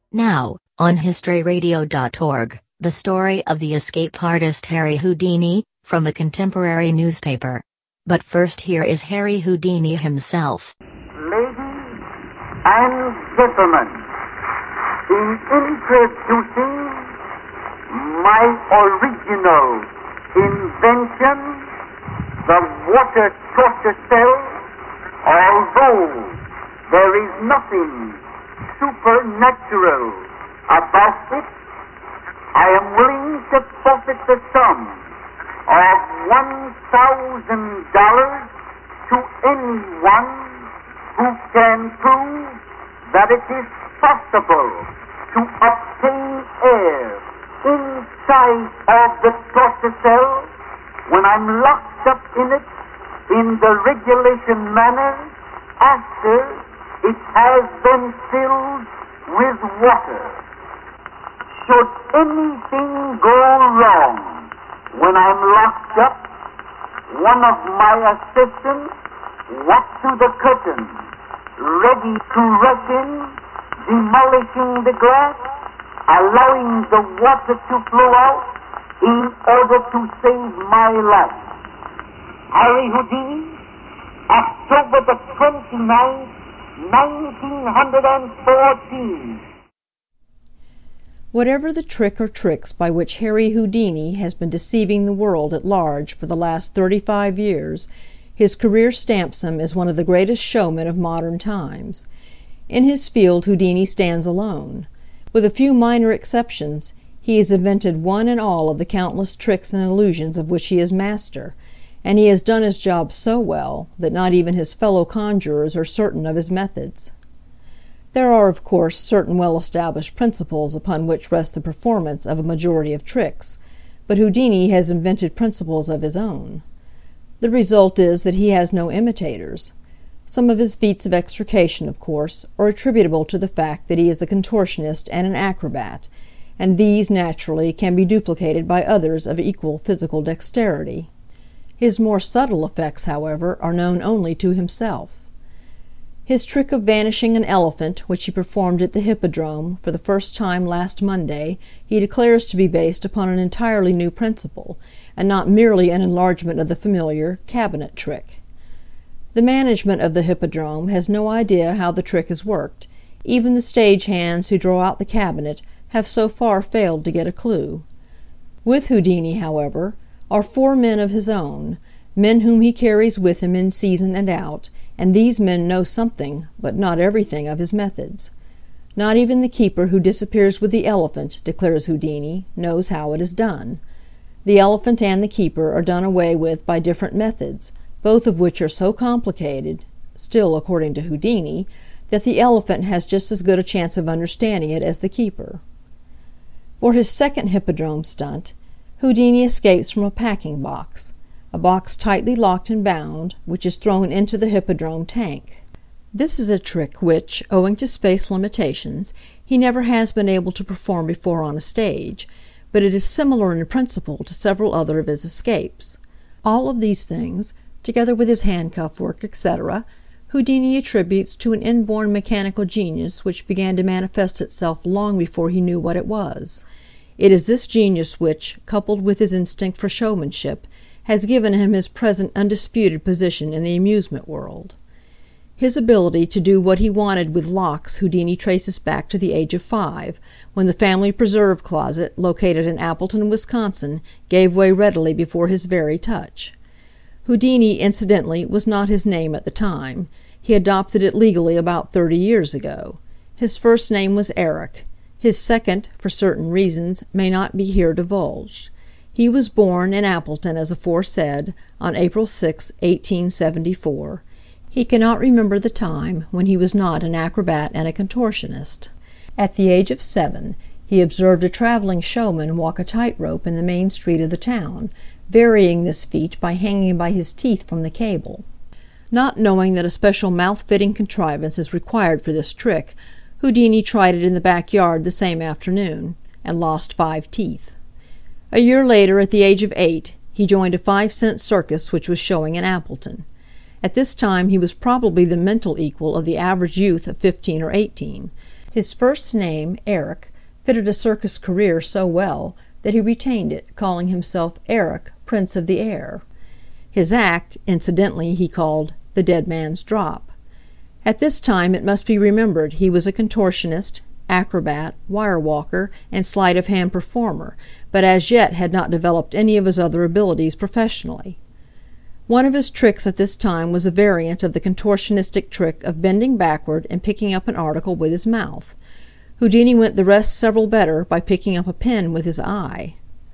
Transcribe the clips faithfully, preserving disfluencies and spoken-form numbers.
Now, on history radio dot org, the story of the escape artist Harry Houdini, from a contemporary newspaper. But first, here is Harry Houdini himself. Ladies and gentlemen, in introducing my original invention, the water torture cell, although there is nothing supernatural about it, I am willing to forfeit the sum of one thousand dollars to anyone who can prove that it is possible to obtain air inside of the torture cell when I'm locked up in it in the regulation manner after it has been filled with water. Should anything go wrong when I'm locked up, one of my assistants walks to the curtain, ready to rush in, demolishing the glass, allowing the water to flow out in order to save my life. Harry Houdini, October the twenty-ninth, nineteen fourteen. Whatever the trick or tricks by which Harry Houdini has been deceiving the world at large for the last thirty-five years, his career stamps him as one of the greatest showmen of modern times. In his field Houdini stands alone. With a few minor exceptions, he has invented one and all of the countless tricks and illusions of which he is master, and he has done his job so well that not even his fellow conjurers are certain of his methods. There are, of course, certain well-established principles upon which rests the performance of a majority of tricks, but Houdini has invented principles of his own. The result is that he has no imitators. Some of his feats of extrication, of course, are attributable to the fact that he is a contortionist and an acrobat, and these, naturally, can be duplicated by others of equal physical dexterity. His more subtle effects, however, are known only to himself. His trick of vanishing an elephant, which he performed at the Hippodrome for the first time last Monday, he declares to be based upon an entirely new principle, and not merely an enlargement of the familiar cabinet trick. The management of the Hippodrome has no idea how the trick is worked. Even the stage hands who draw out the cabinet have so far failed to get a clue. With Houdini, however, are four men of his own, men whom he carries with him in season and out, and these men know something, but not everything, of his methods. Not even the keeper who disappears with the elephant, declares Houdini, knows how it is done. The elephant and the keeper are done away with by different methods, both of which are so complicated, still according to Houdini, that the elephant has just as good a chance of understanding it as the keeper. For his second Hippodrome stunt, Houdini escapes from a packing box, a box tightly locked and bound, which is thrown into the Hippodrome tank. This is a trick which, owing to space limitations, he never has been able to perform before on a stage, but it is similar in principle to several other of his escapes. All of these things, together with his handcuff work, et cetera, Houdini attributes to an inborn mechanical genius which began to manifest itself long before he knew what it was. It is this genius which, coupled with his instinct for showmanship, has given him his present undisputed position in the amusement world. His ability to do what he wanted with locks Houdini traces back to the age of five, when the family preserve closet, located in Appleton, Wisconsin, gave way readily before his very touch. Houdini, incidentally, was not his name at the time. He adopted it legally about thirty years ago. His first name was Eric. His second, for certain reasons, may not be here divulged. He was born in Appleton, as aforesaid, on April sixth, eighteen seventy-four. He cannot remember the time when he was not an acrobat and a contortionist. At the age of seven, he observed a traveling showman walk a tightrope in the main street of the town, varying this feat by hanging by his teeth from the cable. Not knowing that a special mouth-fitting contrivance is required for this trick, Houdini tried it in the backyard the same afternoon, and lost five teeth. A year later, at the age of eight, he joined a five-cent circus which was showing in Appleton. At this time he was probably the mental equal of the average youth of fifteen or eighteen. His first name, Eric, fitted a circus career so well that he retained it, calling himself Eric, Prince of the Air. His act, incidentally, he called The Dead Man's Drop. At this time, it must be remembered, he was a contortionist, acrobat, wire-walker, and sleight-of-hand performer, but as yet had not developed any of his other abilities professionally. One of his tricks at this time was a variant of the contortionistic trick of bending backward and picking up an article with his mouth. Houdini went the rest several better by picking up a pen with his eye.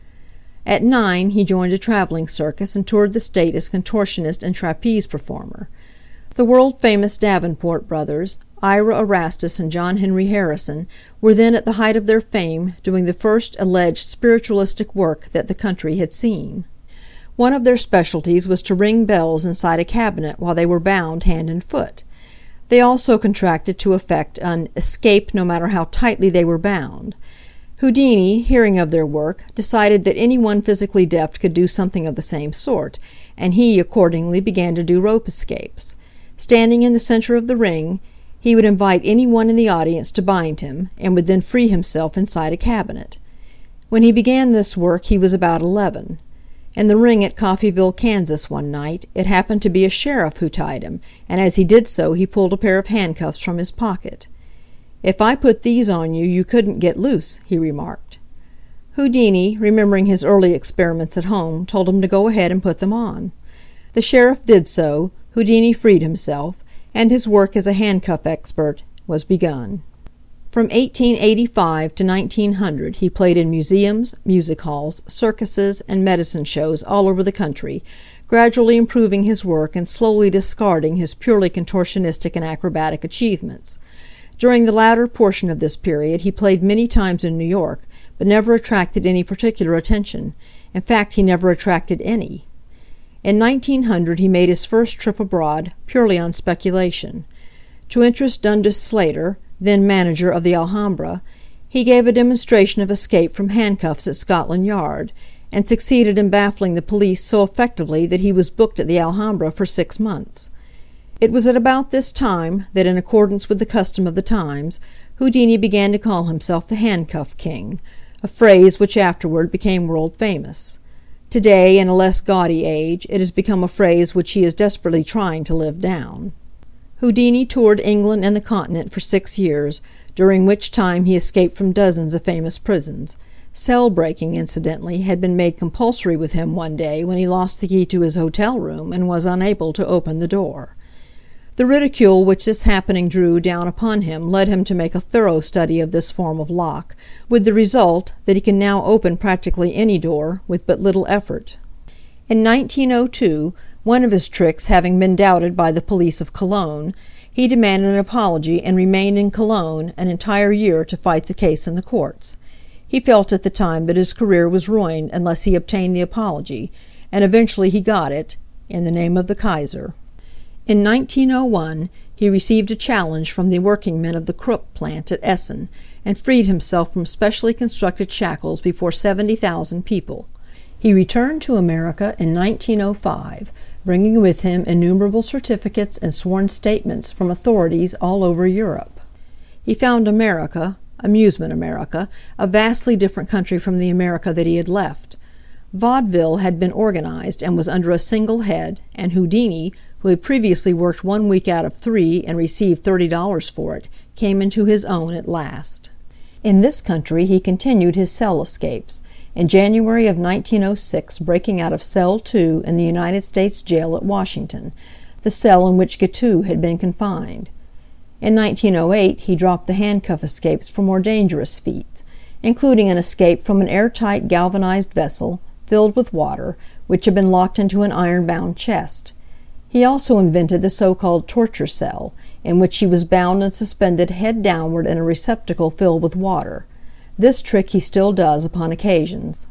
At nine he joined a traveling circus and toured the state as contortionist and trapeze performer. The world-famous Davenport brothers, Ira Erastus and John Henry Harrison, were then at the height of their fame, doing the first alleged spiritualistic work that the country had seen. One of their specialties was to ring bells inside a cabinet while they were bound hand and foot. They also contracted to effect an escape no matter how tightly they were bound. Houdini, hearing of their work, decided that anyone physically deft could do something of the same sort, and he accordingly began to do rope escapes. Standing in the center of the ring, he would invite anyone in the audience to bind him, and would then free himself inside a cabinet. When he began this work he was about eleven. In the ring at Coffeyville, Kansas, one night, it happened to be a sheriff who tied him, and as he did so he pulled a pair of handcuffs from his pocket. "If I put these on you, you couldn't get loose," he remarked. Houdini, remembering his early experiments at home, told him to go ahead and put them on. The sheriff did so, Houdini freed himself, and his work as a handcuff expert was begun. From eighteen eighty-five to nineteen hundred he played in museums, music halls, circuses, and medicine shows all over the country, gradually improving his work and slowly discarding his purely contortionistic and acrobatic achievements. During the latter portion of this period he played many times in New York, but never attracted any particular attention. In fact, he never attracted any. In nineteen hundred he made his first trip abroad, purely on speculation. To interest Dundas Slater, then manager of the Alhambra, he gave a demonstration of escape from handcuffs at Scotland Yard, and succeeded in baffling the police so effectively that he was booked at the Alhambra for six months. It was at about this time that, in accordance with the custom of the times, Houdini began to call himself the Handcuff King, a phrase which afterward became world famous. Today, in a less gaudy age, it has become a phrase which he is desperately trying to live down. Houdini toured England and the Continent for six years, during which time he escaped from dozens of famous prisons. Cell breaking, incidentally, had been made compulsory with him one day when he lost the key to his hotel room and was unable to open the door. The ridicule which this happening drew down upon him led him to make a thorough study of this form of lock, with the result that he can now open practically any door with but little effort. In nineteen oh two, one of his tricks having been doubted by the police of Cologne, he demanded an apology and remained in Cologne an entire year to fight the case in the courts. He felt at the time that his career was ruined unless he obtained the apology, and eventually he got it, in the name of the Kaiser. In nineteen oh one he received a challenge from the workingmen of the Krupp plant at Essen, and freed himself from specially constructed shackles before seventy thousand people. He returned to America in nineteen oh five, bringing with him innumerable certificates and sworn statements from authorities all over Europe. He found America, amusement America, a vastly different country from the America that he had left. Vaudeville had been organized and was under a single head, and Houdini, who had previously worked one week out of three and received thirty dollars for it, came into his own at last. In this country he continued his cell escapes, in January of nineteen oh six breaking out of Cell two in the United States Jail at Washington, the cell in which Guiteau had been confined. In nineteen oh eight he dropped the handcuff escapes for more dangerous feats, including an escape from an airtight galvanized vessel, filled with water, which had been locked into an iron-bound chest. He also invented the so-called torture cell, in which he was bound and suspended head downward in a receptacle filled with water. This trick he still does upon occasions.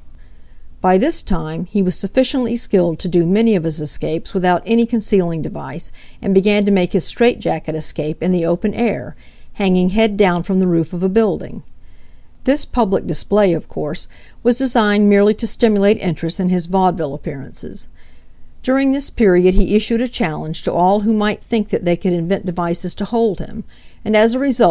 By this time he was sufficiently skilled to do many of his escapes without any concealing device, and began to make his straitjacket escape in the open air, hanging head down from the roof of a building. This public display, of course, was designed merely to stimulate interest in his vaudeville appearances. During this period he issued a challenge to all who might think that they could invent devices to hold him, and as a result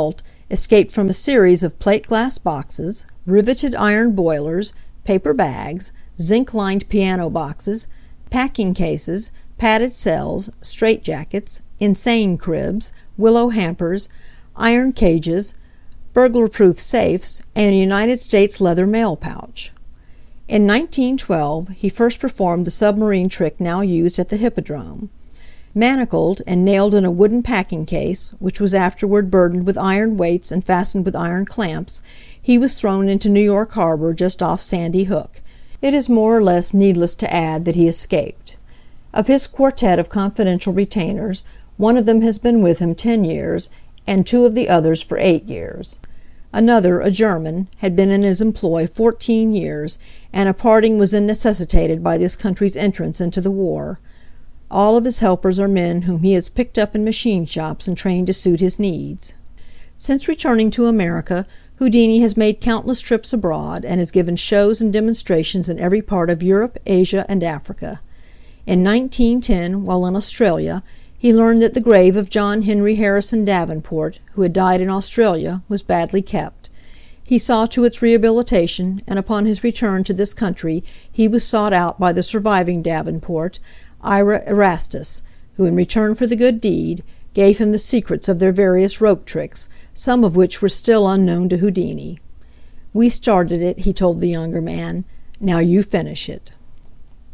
escaped from a series of plate-glass boxes, riveted iron boilers, paper bags, zinc-lined piano boxes, packing cases, padded cells, straitjackets, insane cribs, willow hampers, iron cages, burglar-proof safes, and a United States leather mail pouch. In nineteen twelve he first performed the submarine trick now used at the Hippodrome. Manacled and nailed in a wooden packing case, which was afterward burdened with iron weights and fastened with iron clamps, he was thrown into New York Harbor just off Sandy Hook. It is more or less needless to add that he escaped. Of his quartet of confidential retainers, one of them has been with him ten years, and two of the others for eight years. Another, a German, had been in his employ fourteen years, and a parting was then necessitated by this country's entrance into the war. All of his helpers are men whom he has picked up in machine shops and trained to suit his needs. Since returning to America, Houdini has made countless trips abroad, and has given shows and demonstrations in every part of Europe, Asia, and Africa. In nineteen ten, while in Australia, he learned that the grave of John Henry Harrison Davenport, who had died in Australia, was badly kept. He saw to its rehabilitation, and upon his return to this country he was sought out by the surviving Davenport, Ira Erastus, who, in return for the good deed, gave him the secrets of their various rope tricks, some of which were still unknown to Houdini. "We started it," he told the younger man. "Now you finish it."